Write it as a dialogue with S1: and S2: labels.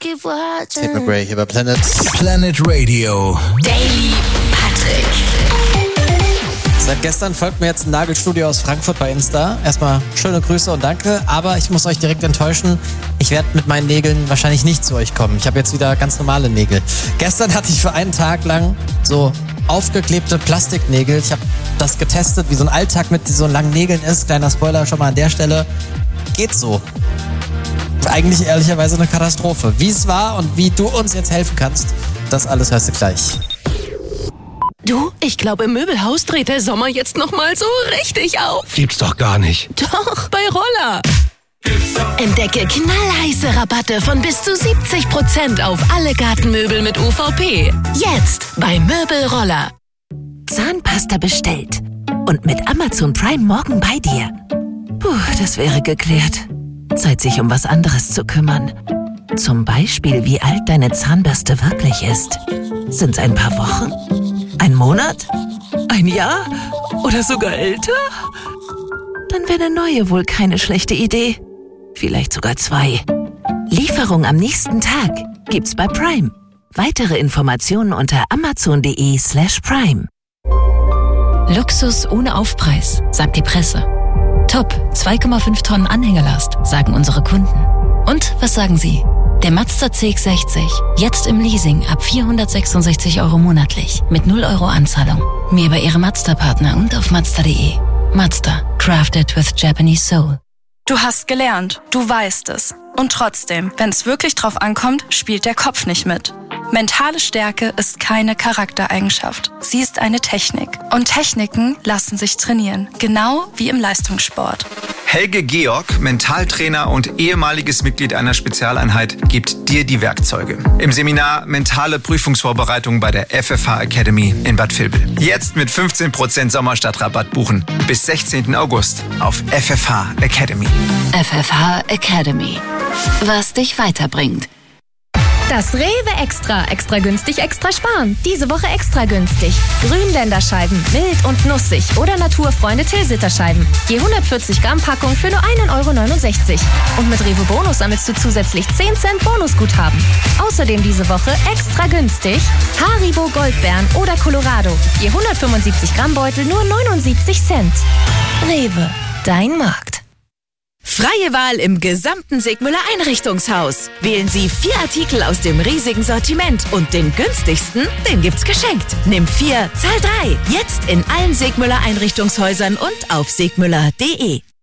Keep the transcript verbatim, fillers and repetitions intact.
S1: keep watching.
S2: Tate McRae hier bei Planet.
S3: Planet Radio.
S4: Daily Patrick.
S2: Seit gestern folgt mir jetzt ein Nagelstudio aus Frankfurt bei Insta. Erstmal schöne Grüße und danke, aber ich muss euch direkt enttäuschen. Ich werde mit meinen Nägeln wahrscheinlich nicht zu euch kommen. Ich habe jetzt wieder ganz normale Nägel. Gestern hatte ich für einen Tag lang so aufgeklebte Plastiknägel. Ich habe das getestet, wie so ein Alltag mit so langen Nägeln ist. Kleiner Spoiler schon mal an der Stelle. Geht so. Eigentlich ehrlicherweise eine Katastrophe. Wie es war und wie du uns jetzt helfen kannst, das alles hörst du gleich.
S4: Du, ich glaube, im Möbelhaus dreht der Sommer jetzt nochmal so richtig auf.
S3: Gibt's doch gar nicht.
S4: Doch, bei Roller. Entdecke knallheiße Rabatte von bis zu siebzig Prozent auf alle Gartenmöbel mit U V P. Jetzt bei Möbelroller.
S5: Zahnpasta bestellt. Und mit Amazon Prime morgen bei dir. Puh, das wäre geklärt. Zeit, sich um was anderes zu kümmern. Zum Beispiel, wie alt deine Zahnbürste wirklich ist. Sind's ein paar Wochen? Ein Monat? Ein Jahr? Oder sogar älter? Dann wäre eine neue wohl keine schlechte Idee. Vielleicht sogar zwei. Lieferung am nächsten Tag gibt's bei Prime. Weitere Informationen unter amazon.de slash prime.
S6: Luxus ohne Aufpreis, sagt die Presse. Top, zwei Komma fünf Tonnen Anhängerlast, sagen unsere Kunden. Und was sagen Sie? Der Mazda C X sechzig, jetzt im Leasing ab vierhundertsechsundsechzig Euro monatlich, mit null Euro Anzahlung. Mehr bei Ihrem Mazda-Partner und auf mazda punkt de. Mazda, crafted with Japanese soul.
S7: Du hast gelernt, du weißt es. Und trotzdem, wenn es wirklich drauf ankommt, spielt der Kopf nicht mit. Mentale Stärke ist keine Charaktereigenschaft. Sie ist eine Technik. Und Techniken lassen sich trainieren. Genau wie im Leistungssport.
S8: Helge Georg, Mentaltrainer und ehemaliges Mitglied einer Spezialeinheit, gibt dir die Werkzeuge. Im Seminar Mentale Prüfungsvorbereitung bei der F F H Academy in Bad Vilbel. Jetzt mit fünfzehn Prozent Sommerstadtrabatt buchen. Bis sechzehnten August auf F F H Academy.
S6: F F H Academy. Was dich weiterbringt.
S9: Das Rewe Extra. Extra günstig, extra sparen. Diese Woche extra günstig. Grünländerscheiben, mild und nussig oder Naturfreunde Tilsiterscheiben. Je hundertvierzig Gramm Packung für nur ein Euro neunundsechzig. Und mit Rewe Bonus sammelst du zusätzlich zehn Cent Bonusguthaben. Außerdem diese Woche extra günstig Haribo Goldbeeren oder Colorado. Je hundertfünfundsiebzig Gramm Beutel nur neunundsiebzig Cent. Rewe, dein Markt.
S5: Freie Wahl im gesamten Segmüller Einrichtungshaus. Wählen Sie vier Artikel aus dem riesigen Sortiment und den günstigsten, den gibt's geschenkt. Nimm vier, zahl drei. Jetzt in allen Segmüller Einrichtungshäusern und auf segmüller punkt de.